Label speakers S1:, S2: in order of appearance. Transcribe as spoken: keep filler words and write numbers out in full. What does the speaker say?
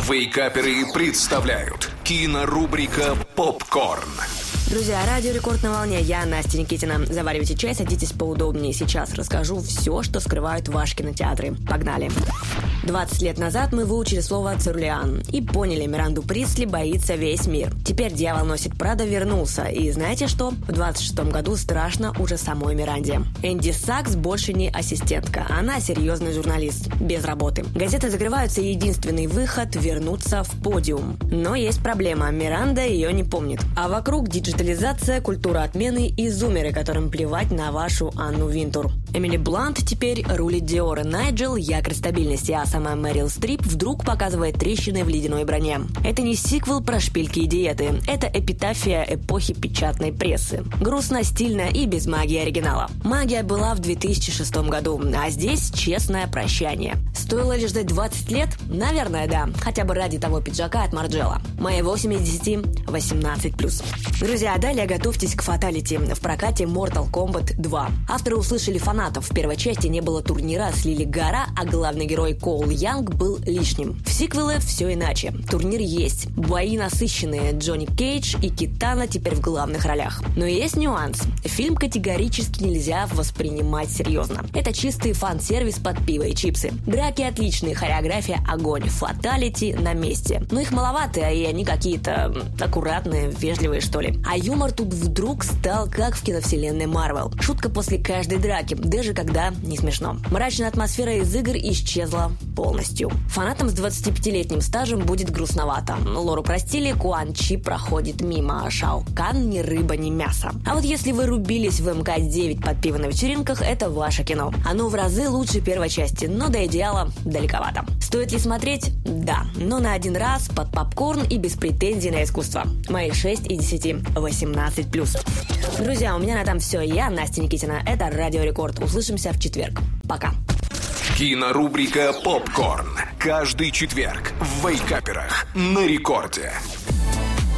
S1: Вейкаперы представляют кинорубрика «Попкорн».
S2: Друзья, Радио Рекорд на волне. Я Настя Никитина. Заваривайте чай, садитесь поудобнее. Сейчас расскажу все, что скрывают ваши кинотеатры. Погнали. двадцать лет назад мы выучили слово «цирюльян» и поняли, Миранду Присли боится весь мир. Теперь «Дьявол носит Прадо» вернулся. И знаете что? В двадцать шестом году страшно уже самой Миранде. Энди Сакс больше не ассистентка. Она серьезный журналист. Без работы. Газеты закрываются, и единственный выход – вернуться в подиум. Но есть проблема. Миранда ее не помнит. А вокруг диджитализация, культура отмены и зумеры, которым плевать на вашу Анну Винтур. Эмили Блант теперь рулит Диор, и Найджел – якорь стабильности, а сама Мэрил Стрип вдруг показывает трещины в ледяной броне. Это не сиквел про шпильки и диеты. Это эпитафия эпохи печатной прессы. Грустно, стильно и без магии оригинала. Магия была в две тысячи шестом году, а здесь честное прощание. Стоило ли ждать двадцать лет? Наверное, да. Хотя бы ради того пиджака от Марджелла. Мои восемь из десяти – восемнадцать плюс. Друзья, далее готовьтесь к фаталити. В прокате Mortal Kombat два. Авторы услышали фанатов. В первой части не было турнира, слили гора, а главный герой Коул Янг был лишним. В сиквеле все иначе. Турнир есть. Бои насыщенные. Джонни Кейдж и Китана теперь в главных ролях. Но есть нюанс. Фильм категорически нельзя воспринимать серьезно. Это чистый фан-сервис под пиво и чипсы. Драки отличные, хореография огонь. Фаталити на месте. Но их маловато, и они какие-то аккуратные, вежливые, что ли. А юмор тут вдруг стал как в киновселенной Марвел. Шутка после каждой драки, даже когда не смешно. Мрачная атмосфера из игр исчезла полностью. Фанатам с двадцатипятилетним стажем будет грустновато. Лору простили, Куан Чи проходит мимо, а Шао Кан ни рыба, ни мясо. А вот если вы рубились в эм ка девять под пиво на вечеринках, это ваше кино. Оно в разы лучше первой части, но до идеала далековато. Стоит ли смотреть? Да, но на один раз, под попкорн и без претензий на искусство. Мои шесть из десяти – восемнадцать плюс. Друзья, у меня на этом все. Я Настя Никитина. Это Радио Рекорд. Услышимся в четверг. Пока.
S1: Кинорубрика «Попкорн». Каждый четверг в Вейкаперах на Рекорде.